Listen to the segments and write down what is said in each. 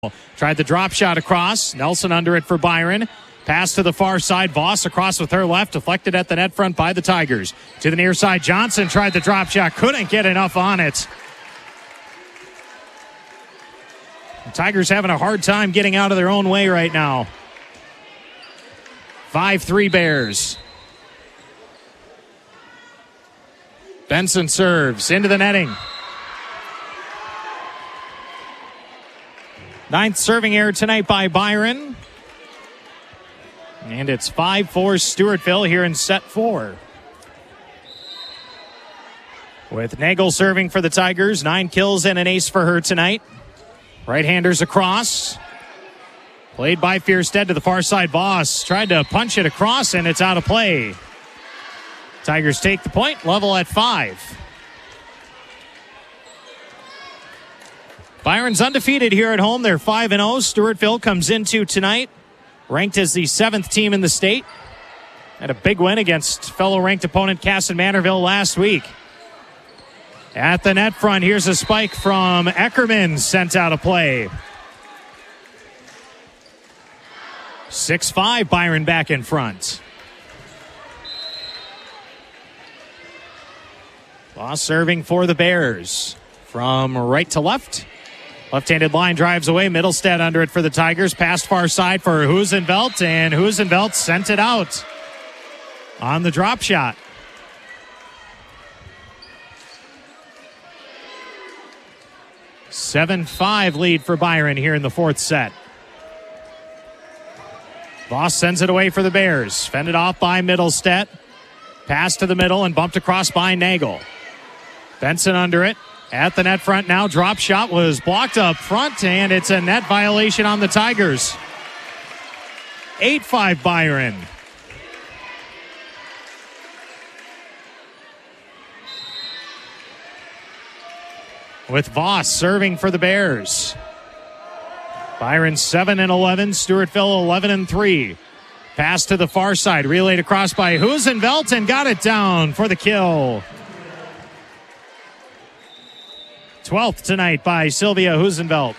Tried the drop shot across. Nelson under it for Byron. Pass to the far side. Voss across with her left. Deflected at the net front by the Tigers. To the near side. Johnson tried the drop shot. Couldn't get enough on it. The Tigers having a hard time getting out of their own way right now. 5-3 Bears. Benson serves into the netting. Ninth serving error tonight by Byron. And it's 5-4 Stewartville here in set 4. With Nagel serving for the Tigers. 9 kills and an ace for her tonight. Right-handers across. Played by Fierstead to the far side. Voss tried to punch it across and it's out of play. Tigers take the point, level at 5. Byron's undefeated here at home. They're 5-0. Stewartville comes into tonight ranked as the 7th team in the state. Had a big win against fellow ranked opponent Casson Manorville last week. At the net front, here's a spike from Eckerman, sent out of play. 6-5, Byron back in front. Voss serving for the Bears. From right to left. Left-handed line drives away. Middlestead under it for the Tigers. Past far side for Huizenvelt, and Huizenvelt sent it out on the drop shot. A 7-5 lead for Byron here in the fourth set. Voss sends it away for the Bears. Fended off by Middlestead. Pass to the middle and bumped across by Nagel. Benson under it. At the net front now. Drop shot was blocked up front, and it's a net violation on the Tigers. 8-5 Byron. With Voss serving for the Bears. Byron 7-11. Stewartville 11-3. Pass to the far side. Relayed across by Huizenvelt and got it down for the kill. 12th tonight by Sylvia Huizenvelt.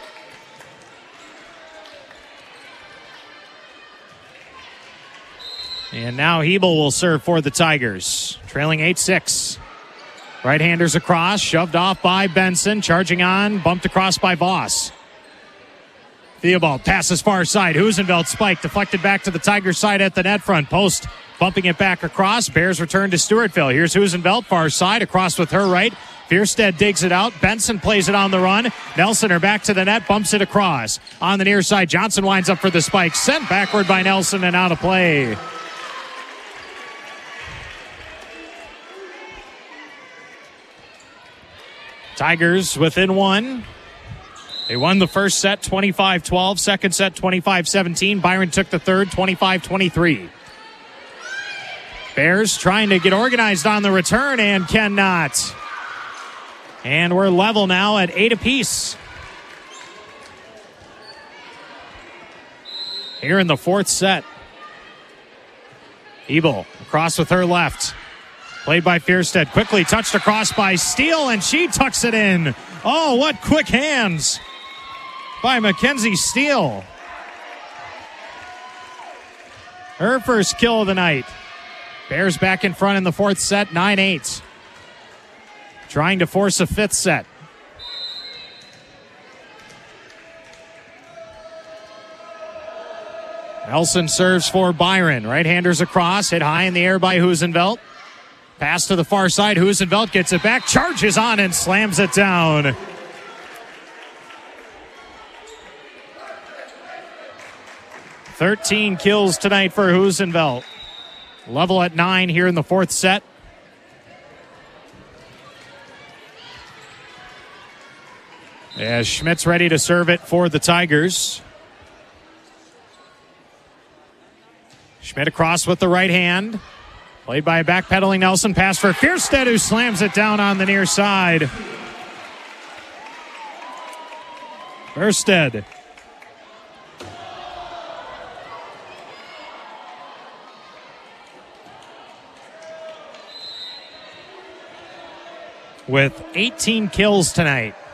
And now Hebel will serve for the Tigers. Trailing 8-6. Right-handers across. Shoved off by Benson. Charging on. Bumped across by Voss. Theobald passes far side. Huizenvelt spike. Deflected back to the Tigers side at the net front. Post bumping it back across. Bears return to Stewartville. Here's Huizenvelt. Far side. Across with her right. Fierstead digs it out. Benson plays it on the run. Nelson are back to the net. Bumps it across. On the near side, Johnson winds up for the spike. Sent backward by Nelson and out of play. Tigers within one. They won the first set 25-12. Second set 25-17. Byron took the third 25-23. Bears trying to get organized on the return and cannot. And we're level now at 8 apiece. Here in the fourth set. Ebel across with her left. Played by Fierstead. Quickly touched across by Steele, and she tucks it in. Oh, what quick hands by Mackenzie Steele. Her first kill of the night. Bears back in front in the fourth set, 9-8. Trying to force a fifth set. Nelson serves for Byron. Right-handers across. Hit high in the air by Huizenvelt. Pass to the far side. Huizenvelt gets it back. Charges on and slams it down. "13 kills tonight for Huizenvelt. Level at 9 here in the fourth set. As Schmidt's ready to serve it for the Tigers. Schmidt across with the right hand. Played by a backpedaling Nelson. Pass for Fierstead, who slams it down on the near side. Fierstead. With 18 kills tonight.